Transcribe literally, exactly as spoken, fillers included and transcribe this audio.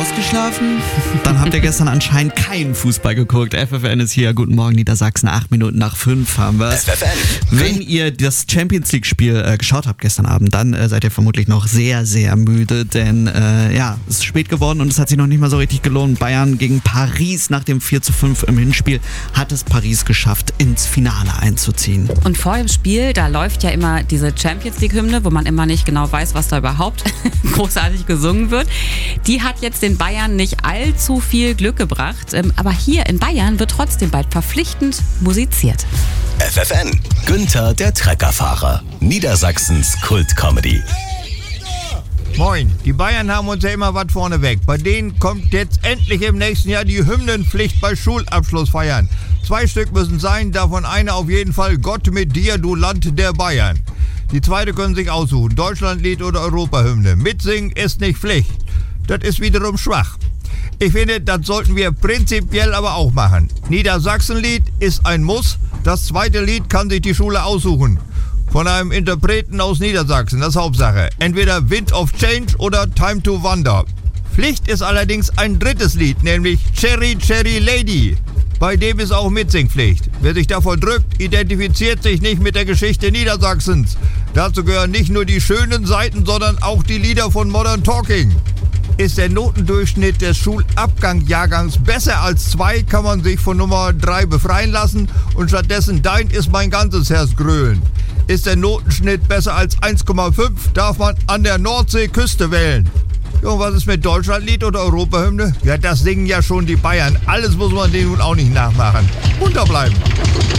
ausgeschlafen? Dann habt ihr gestern anscheinend keinen Fußball geguckt. F F N ist hier. Guten Morgen, Niedersachsen. Acht Minuten nach fünf haben wir es. F F N. Wenn ihr das Champions League-Spiel äh, geschaut habt gestern Abend, dann äh, seid ihr vermutlich noch sehr, sehr müde. Denn äh, ja, es ist spät geworden und es hat sich noch nicht mal so richtig gelohnt. Bayern gegen Paris nach dem vier zu fünf im Hinspiel hat es Paris geschafft, ins Finale einzuziehen. Und vor dem Spiel, da läuft ja immer diese Champions League-Hymne, wo man immer nicht genau weiß, was da überhaupt großartig gesungen wird. Die hat jetzt den Bayern nicht allzu viel Glück gebracht. Aber hier in Bayern wird trotzdem bald verpflichtend musiziert. F F N. Günther, der Treckerfahrer. Niedersachsens Kult-Comedy. Moin, die Bayern haben uns ja immer was vorne weg. Bei denen kommt jetzt endlich im nächsten Jahr die Hymnenpflicht bei Schulabschlussfeiern. Zwei Stück müssen sein, davon eine auf jeden Fall Gott mit dir, du Land der Bayern. Die zweite können sich aussuchen, Deutschlandlied oder Europahymne. Mitsingen ist nicht Pflicht. Das ist wiederum schwach. Ich finde, das sollten wir prinzipiell aber auch machen. Niedersachsenlied ist ein Muss. Das zweite Lied kann sich die Schule aussuchen. Von einem Interpreten aus Niedersachsen, das ist Hauptsache. Entweder Wind of Change oder Time to Wonder. Pflicht ist allerdings ein drittes Lied, nämlich Cherry Cherry Lady. Bei dem ist auch Mitsingpflicht. Wer sich davor drückt, identifiziert sich nicht mit der Geschichte Niedersachsens. Dazu gehören nicht nur die schönen Seiten, sondern auch die Lieder von Modern Talking. Ist der Notendurchschnitt des Schulabgangjahrgangs besser als zwei, kann man sich von Nummer drei befreien lassen und stattdessen Dein ist mein ganzes Herz grölen. Ist der Notenschnitt besser als eins Komma fünf, darf man an der Nordseeküste wählen. Ja, und was ist mit Deutschlandlied oder Europahymne? Ja, das singen ja schon die Bayern. Alles muss man denen nun auch nicht nachmachen. Munter bleiben.